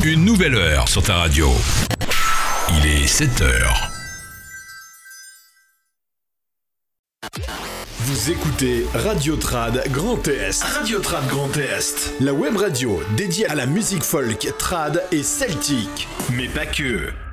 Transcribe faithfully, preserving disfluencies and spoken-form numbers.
Une nouvelle heure sur ta radio. Il est sept heures. Vous écoutez Radio Trad Grand Est. Radio Trad Grand Est. La web radio dédiée à la musique folk, trad et celtique. Mais pas que.